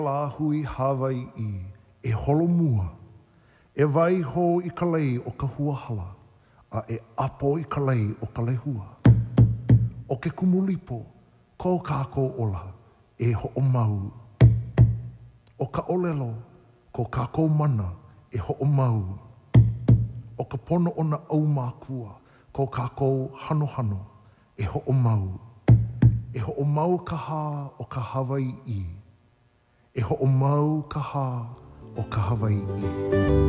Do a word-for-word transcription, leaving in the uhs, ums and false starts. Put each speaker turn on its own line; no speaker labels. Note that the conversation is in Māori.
La hui Hawaii e holomua. E vai ho i ka lei o ka huahala, a e apo i ka lei o ka lehua. O ke kumulipo, ko kākou ola, e ho'omau. O ka olelo, ko kākou mana, e ho'omau. O ka pono o na au mākua, ko kākou hano hano, e ho'omau. E ho'omau ka hā o ka Hawaii. E ho'omau ka hā o ka Hawaii.